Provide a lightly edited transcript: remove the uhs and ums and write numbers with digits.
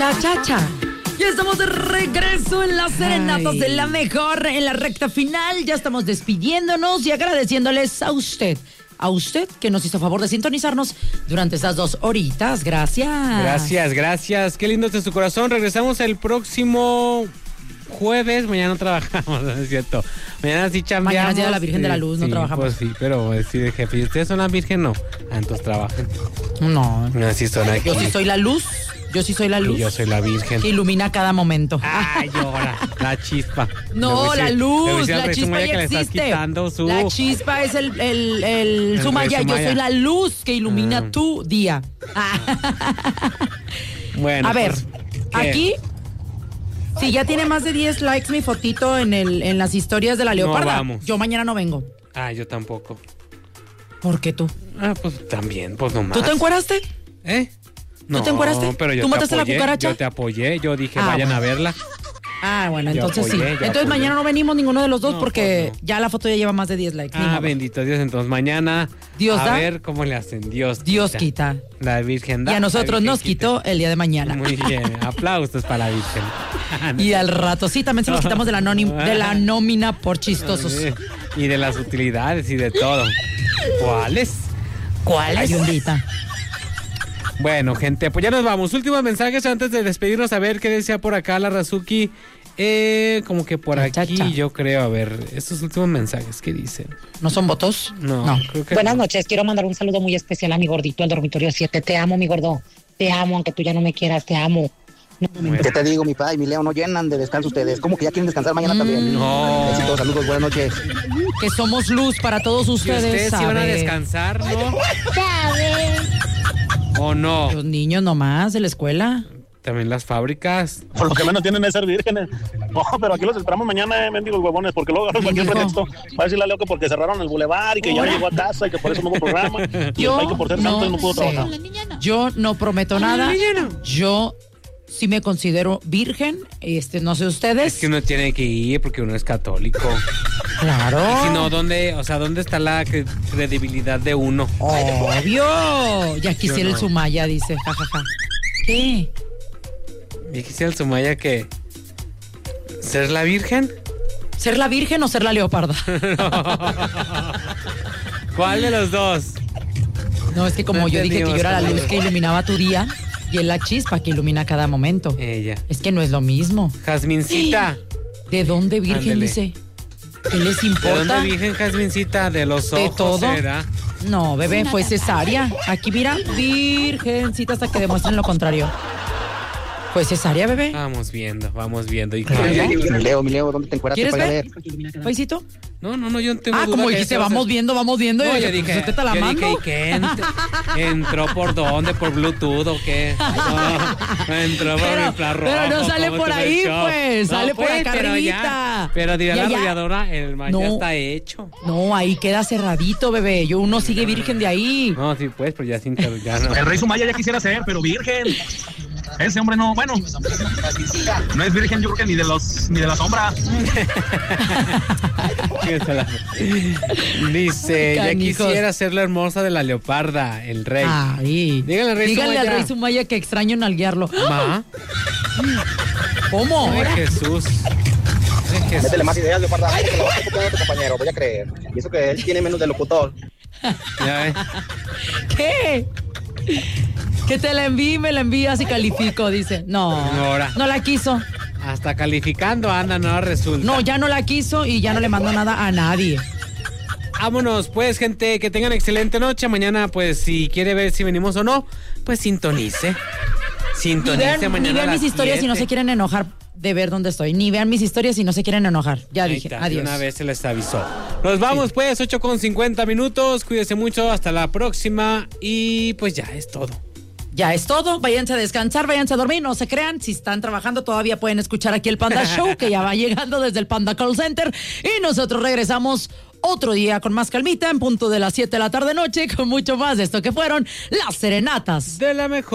Cha. Ya estamos de regreso en las serenatas de la mejor, en la recta final. Ya estamos despidiéndonos y agradeciéndoles a usted que nos hizo favor de sintonizarnos durante estas 2 horitas. Gracias. Qué lindo es su corazón. Regresamos el próximo jueves. Mañana no trabajamos, no es cierto. Mañana sí chambeamos. Mañana es Día de la Virgen de la Luz, no trabajamos. Pues sí, pero sí de jefe. ¿Y ustedes son la Virgen? No. Entonces trabajan. No. Así son aquí. Yo sí soy la luz. Y yo soy la Virgen. Que ilumina cada momento. Ay, ahora, la chispa. No, la luz, la chispa ya existe. La chispa es el Sumaya. Yo soy la luz que ilumina tu día. Bueno, a ver, pues, aquí, si ya tiene más de 10 likes mi fotito en las historias de la leoparda, vamos. Yo mañana no vengo. Yo tampoco. ¿Por qué tú? Pues también, pues nomás. ¿Tú te encueraste? No, ¿Tú te encueraste? Pero yo ¿Tú te mataste apoyé, la cucaracha? Yo te apoyé, yo dije vayan a verla. Bueno, Yo entonces apoyé, sí. yo Entonces apoyé. mañana no venimos ninguno de los dos porque pues no. ya la foto ya lleva más de 10 likes. Bendito Dios, entonces mañana Dios a da, ver cómo le hacen. Dios quita. La Virgen da. Y a nosotros la nos Virgen quitó el día de mañana. Muy bien, aplausos para la Virgen. Y al rato, sí, también se los quitamos de la nómina por chistosos. Y de las utilidades y de todo. ¿Cuáles? Ayundita. Bueno, gente, pues ya nos vamos. Últimos mensajes antes de despedirnos. A ver qué decía por acá la Razuki. Como que por aquí, yo creo. A ver, estos últimos mensajes, ¿qué dicen? ¿No son votos? No. Creo que Buenas noches, quiero mandar un saludo muy especial a mi gordito, el dormitorio 7. Te amo, mi gordo. Te amo, aunque tú ya no me quieras, te amo. ¿Qué te digo, mi pa y mi Leo? No llenan de descanso ustedes. ¿Cómo que ya quieren descansar mañana también? No. Besitos, saludos, buenas noches. Que somos luz para todos ustedes. ¿Y ustedes iban a descansar, no? ¿O no? Los niños nomás de la escuela. También las fábricas. Por lo que menos tienen es ser vírgenes. No, pero aquí los esperamos mañana, mendigos huevones, porque luego agarran cualquier pretexto. Va a decirle a Leo que porque cerraron el bulevar y que ya no llegó a casa y que por eso no hubo programa. Y el país que por ser santo no pudo trabajar. Yo no prometo nada. Yo sí me considero virgen. No sé ustedes. Es que uno tiene que ir porque uno es católico. Claro. Y si no, ¿dónde está la credibilidad de uno? Obvio. Ya quisiera el Sumaya, dice. Jajaja. ¿Qué? ¿Y quisiera el Sumaya que ser la virgen? ¿Ser la virgen o ser la leoparda? ¿Cuál de los dos? No, es que como yo dije que yo era la luz que iluminaba tu día y es la chispa que ilumina cada momento. Ella. Es que no es lo mismo. Jazmincita. ¿De dónde virgen? Ándele. Dice. ¿Qué les importa? ¿De dónde virgen, Jazmincita? De los ojos. ¿De todo? ¿Será? No, bebé, fue cesárea. Aquí mira, virgencita hasta que demuestren lo contrario. Fue cesárea, bebé. Vamos viendo. ¿Y Claro. Mi Leo, ¿dónde te encueraste? ¿Quieres para ver? ver? ¿Paisito? No, yo no tengo duda como que dijiste, eso, vamos viendo. No, y yo dije, ¿usted te la mando? ¿y qué? ¿Entró por dónde? ¿Por Bluetooth o qué? No, entró por infrarrojo. Pero no sale por ahí, pues. No, sale por pues, acá pero arribita. Pero dirá la Ya. arrolladora, el man ya No. está hecho. No, ahí queda cerradito, bebé. Uno sigue virgen de ahí. No, sí, pues, pero ya no. El rey Sumaya ya quisiera ser, pero virgen. Ese hombre no, bueno, no es virgen, yo creo que ni de la sombra. Dice, ya Canijos. quisiera ser la hermosa de la leoparda, el rey. Ay. Díganle al rey Díganle al Sumaya. rey Sumaya que extraño nalguearlo. Ma. ¿Cómo? Ay, Jesús. Métele más ideas, Leoparda. Ay, que lo vas a copiar a tu compañero, voy a creer. Y eso que él tiene menos de locutor. Ya ves. ¿Qué? Que te la envíe y me la envías y califico, dice. No la quiso. Hasta calificando anda, no resulta. No, ya no la quiso y ya no le mandó nada a nadie. Vámonos, pues, gente, que tengan excelente noche. Mañana, pues, si quiere ver si venimos o no, pues sintonice. Sintonice mañana. Ni vean a las mis historias 7. si no se quieren enojar de ver dónde estoy. Ni vean mis historias si no se quieren enojar. Ya Ahí dije, está, adiós. de una vez se les avisó. Nos vamos, pues, 8:50. Cuídense mucho, hasta la próxima. Y pues ya es todo. Ya es todo, váyanse a descansar, váyanse a dormir, no se crean, si están trabajando todavía pueden escuchar aquí el Panda Show, que ya va llegando desde el Panda Call Center, y nosotros regresamos otro día con más calmita, en punto de las 7 de la tarde noche, con mucho más de esto que fueron las serenatas de la mejor.